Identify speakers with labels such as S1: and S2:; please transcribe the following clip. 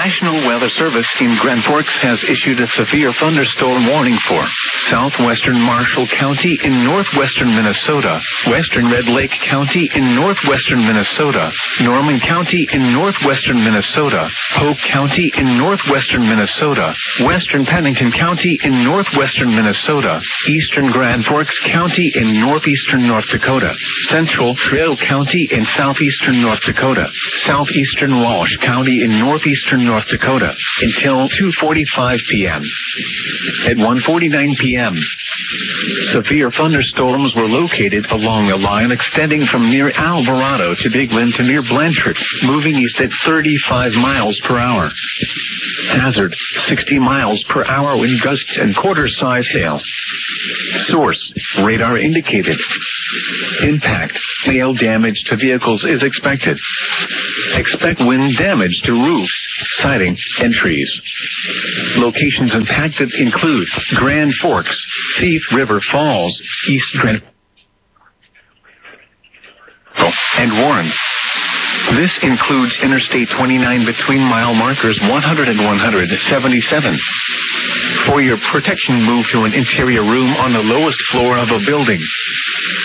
S1: National Weather Service in Grand Forks has issued a severe thunderstorm warning for southwestern Marshall County in northwestern Minnesota, western Red Lake County in northwestern Minnesota, Norman County in northwestern Minnesota, Polk County in northwestern Minnesota, western Pennington County in northwestern Minnesota, eastern Grand Forks County in northeastern North Dakota, central Trail County in southeastern North Dakota, southeastern Walsh County in northeastern North Dakota until 2:45 p.m. At 1:49 p.m., severe thunderstorms were located along a line extending from near Alvarado to Big Lynn to near Blanchard, moving east at 35 miles per hour. Hazard, 60 miles per hour wind gusts and quarter-size hail. Source, radar indicated. Impact, hail damage to vehicles is expected. Expect wind damage to roofs, siding, and trees. Locations impacted include Grand Forks, Thief River Falls, East Grand and Warren. This includes Interstate 29 between mile markers 100 and 177. For your protection, move to an interior room on the lowest floor of a building.